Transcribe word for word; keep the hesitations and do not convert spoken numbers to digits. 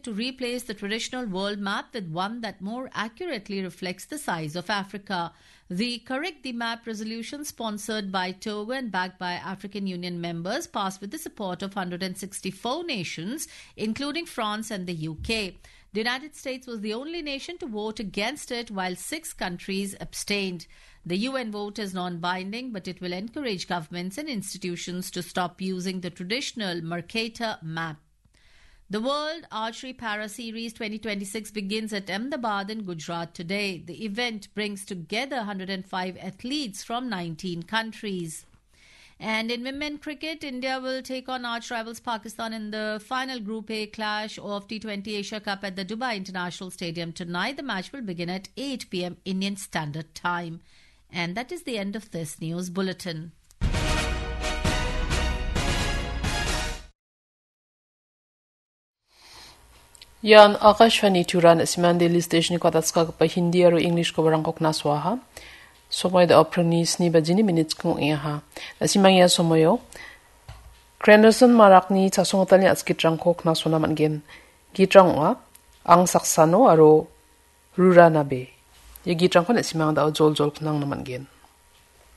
to replace the traditional world map with one that more accurately reflects the size of Africa. The Correct the Map resolution, sponsored by Togo and backed by African Union members, passed with the support of one hundred sixty-four nations, including France and the U K. The United States was the only nation to vote against it, while six countries abstained. The U N vote is non-binding, but it will encourage governments and institutions to stop using the traditional Mercator map. The World Archery Para Series twenty twenty-six begins at Ahmedabad in Gujarat today. The event brings together one hundred five athletes from nineteen countries. And in women cricket, India will take on arch rivals Pakistan in the final Group A clash of T twenty Asia Cup at the Dubai International Stadium tonight. The match will begin at eight p m Indian Standard Time. And that is the end of this news bulletin. Yan Akashvani Turan Siman Daily Station ko tatska pa Hindi aro English ko barang kok naswaha. Somoy da oprani sni bajini minutes kung iha. Asimang ya somoyo. Granderson marakni tasongotali atskitrang kok nasona mangen. Gitrang wa ang saksano aro rura nabe. Ye gitrang ko na simang da jol jol kunang naman gen.